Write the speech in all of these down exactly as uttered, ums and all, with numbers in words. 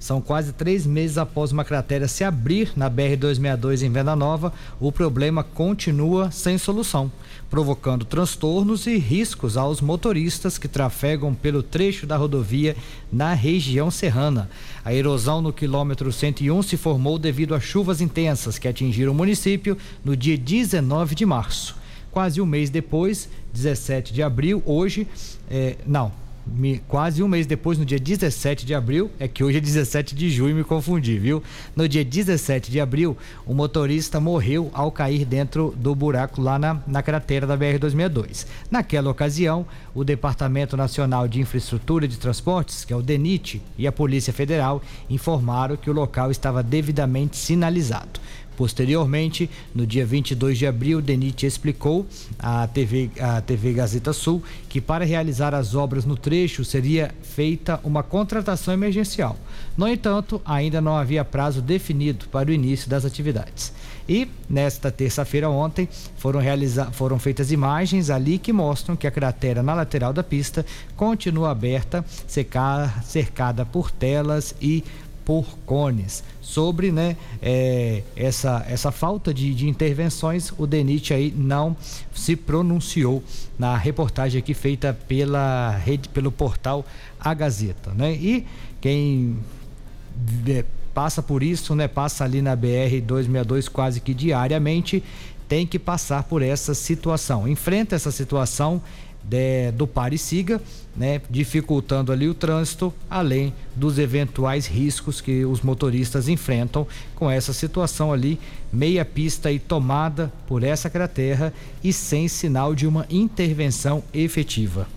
São quase três meses após uma cratera se abrir na B R duzentos e sessenta e dois em Venda Nova. O problema continua sem solução, provocando transtornos e riscos aos motoristas que trafegam pelo trecho da rodovia na região serrana. A erosão no quilômetro cento e um se formou devido a chuvas intensas que atingiram o município no dia dezenove de março. Quase um mês depois, dezessete de abril, hoje, é, não, me, quase um mês depois, no dia dezessete de abril, é que hoje é dezessete de junho, me confundi, viu? No dia dezessete de abril, o motorista morreu ao cair dentro do buraco lá na, na cratera da B R duzentos e sessenta e dois. Naquela ocasião, o Departamento Nacional de Infraestrutura de Transportes, que é o DENIT, e a Polícia Federal informaram que o local estava devidamente sinalizado. Posteriormente, no dia vinte e dois de abril, o DENIT explicou à T V, à T V Gazeta Sul que para realizar as obras no trecho seria feita uma contratação emergencial. No entanto, ainda não havia prazo definido para o início das atividades. E nesta terça-feira ontem foram, realiza- foram feitas imagens ali que mostram que a cratera na lateral da pista continua aberta, seca- cercada por telas e por cones. Sobre, né, é, essa, essa falta de, de intervenções, o DENIT aí não se pronunciou na reportagem aqui feita pela rede, pelo portal A Gazeta, né? E quem é, passa por isso, né, passa ali na B R duzentos e sessenta e dois quase que diariamente, tem que passar por essa situação, enfrenta essa situação De, do pare e siga, né, dificultando ali o trânsito, além dos eventuais riscos que os motoristas enfrentam com essa situação ali, meia pista e tomada por essa cratera e sem sinal de uma intervenção efetiva.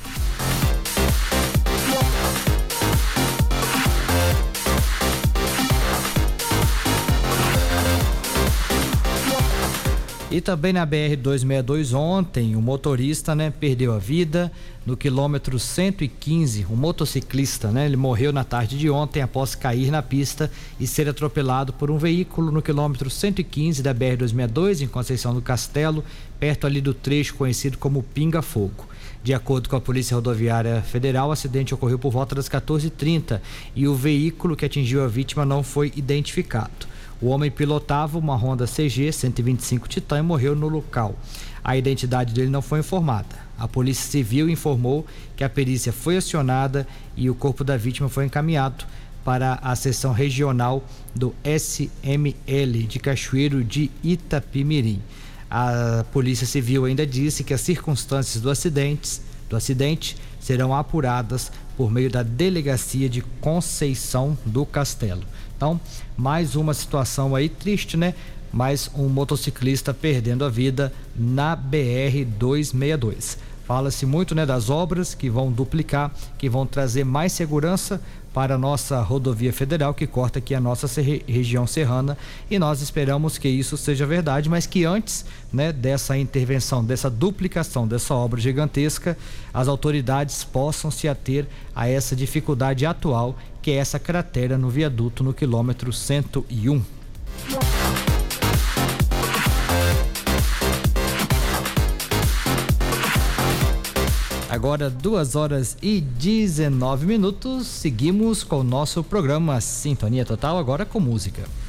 E também na B R duzentos e sessenta e dois ontem, o motorista, né, perdeu a vida no quilômetro cento e quinze, um motociclista, né, ele morreu na tarde de ontem após cair na pista e ser atropelado por um veículo no quilômetro cento e quinze da B R duzentos e sessenta e dois em Conceição do Castelo, perto ali do trecho conhecido como Pinga Fogo. De acordo com a Polícia Rodoviária Federal, o acidente ocorreu por volta das quatorze e trinta e o veículo que atingiu a vítima não foi identificado. O homem pilotava uma Honda C G cento e vinte e cinco Titan e morreu no local. A identidade dele não foi informada. A Polícia Civil informou que a perícia foi acionada e o corpo da vítima foi encaminhado para a seção regional do S M L de Cachoeiro de Itapimirim. A Polícia Civil ainda disse que as circunstâncias do acidente, do acidente serão apuradas por meio da Delegacia de Conceição do Castelo. Então, mais uma situação aí triste, né? Mais um motociclista perdendo a vida na B R duzentos e sessenta e dois. Fala-se muito, né, das obras que vão duplicar, que vão trazer mais segurança para a nossa rodovia federal que corta aqui a nossa ser- região serrana, e nós esperamos que isso seja verdade, mas que antes, né, dessa intervenção, dessa duplicação dessa obra gigantesca, as autoridades possam se ater a essa dificuldade atual, que é essa cratera no viaduto no quilômetro cento e um. Agora duas horas e dezenove minutos, seguimos com o nosso programa Sintonia Total, agora com música.